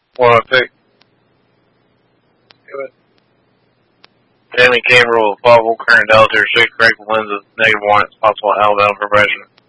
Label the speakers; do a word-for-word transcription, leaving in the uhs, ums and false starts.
Speaker 1: What do I pick? Jamie Cameron with five current Dallas six, correct winds of negative one. It's possible Alabama progression.